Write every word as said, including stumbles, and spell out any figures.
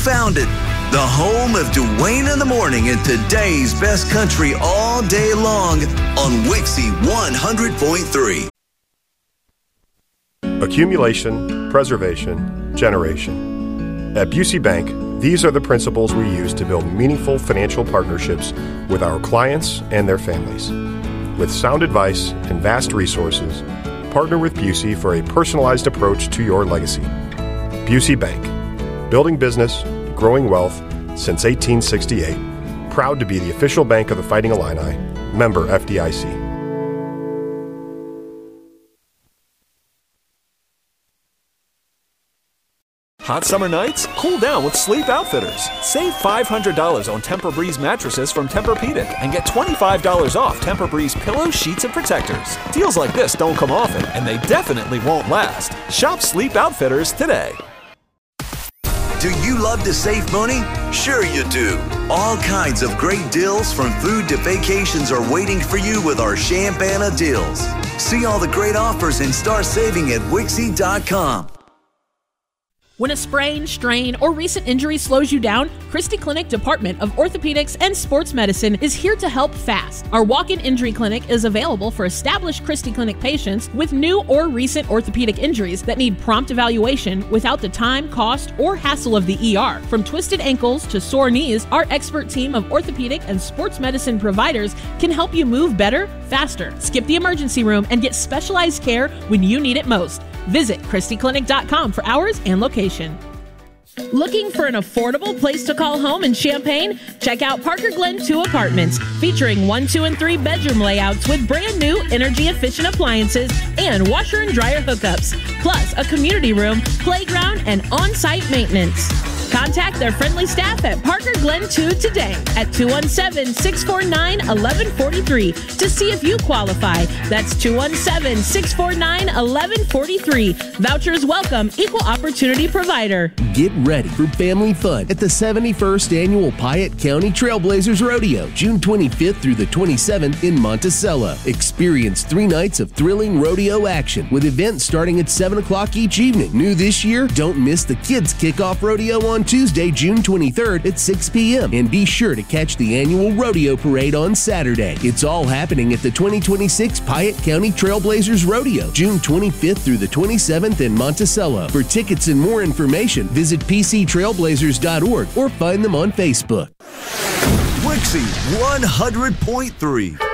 found it. The home of Dwayne in the Morning and today's best country all day long on Wixie one hundred point three. Accumulation, preservation, generation. At Busey Bank, these are the principles we use to build meaningful financial partnerships with our clients and their families. With sound advice and vast resources, partner with Busey for a personalized approach to your legacy. Busey Bank, building business, growing wealth since eighteen sixty-eight. Proud to be the official bank of the Fighting Illini. Member F D I C. Hot summer nights? Cool down with Sleep Outfitters. Save five hundred dollars on Tempur-Breeze mattresses from Tempur-Pedic and get twenty-five dollars off Tempur-Breeze pillows, sheets, and protectors. Deals like this don't come often, and they definitely won't last. Shop Sleep Outfitters today. Do you love to save money? Sure you do. All kinds of great deals from food to vacations are waiting for you with our Champana deals. See all the great offers and start saving at Wixie dot com. When a sprain, strain, or recent injury slows you down, Christie Clinic Department of Orthopedics and Sports Medicine is here to help fast. Our walk-in injury clinic is available for established Christie Clinic patients with new or recent orthopedic injuries that need prompt evaluation without the time, cost, or hassle of the E R. From twisted ankles to sore knees, our expert team of orthopedic and sports medicine providers can help you move better, faster. Skip the emergency room and get specialized care when you need it most. Visit Christie Clinic dot com for hours and location. Looking for an affordable place to call home in Champaign? Check out Parker Glen two Apartments, featuring one, two, and three bedroom layouts with brand new energy-efficient appliances and washer and dryer hookups, plus a community room, playground, and on-site maintenance. Contact their friendly staff at Parker Glen two today at two one seven, six four nine, one one four three to see if you qualify. That's two one seven, six four nine, one one four three. Vouchers welcome, equal opportunity provider. Get ready for family fun at the seventy-first Annual Piatt County Trailblazers Rodeo, June twenty-fifth through the twenty-seventh in Monticello. Experience three nights of thrilling rodeo action with events starting at seven o'clock each evening. New this year, don't miss the Kids Kickoff Rodeo on Tuesday, June twenty-third at six p.m. And be sure to catch the annual rodeo parade on Saturday. It's all happening at the twenty twenty-six Piatt County Trailblazers Rodeo, June twenty-fifth through the twenty-seventh in Monticello. For tickets and more information, visit p c trailblazers dot org or find them on Facebook. Wixie one hundred point three.